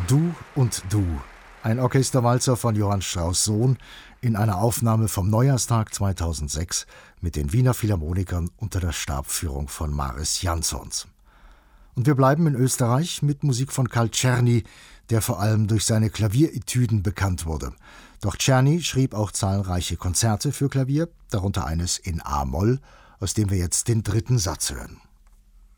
Du und du, ein Orchesterwalzer von Johann Strauss Sohn in einer Aufnahme vom Neujahrstag 2006 mit den Wiener Philharmonikern unter der Stabführung von Mariss Jansons. Und wir bleiben in Österreich mit Musik von Carl Czerny, der vor allem durch seine Klavieretüden bekannt wurde. Doch Czerny schrieb auch zahlreiche Konzerte für Klavier, darunter eines in A-Moll, aus dem wir jetzt den dritten Satz hören.